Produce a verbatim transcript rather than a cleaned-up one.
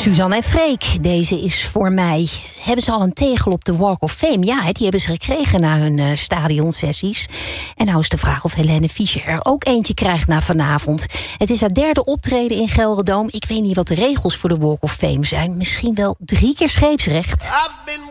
Suzanne en Freek, deze is voor mij. Hebben ze al een tegel op de Walk of Fame? Ja, die hebben ze gekregen na hun uh, stadionsessies. En nou is de vraag of Helene Fischer er ook eentje krijgt na vanavond. Het is haar derde optreden in Gelredome. Ik weet niet wat de regels voor de Walk of Fame zijn. Misschien wel drie keer scheepsrecht.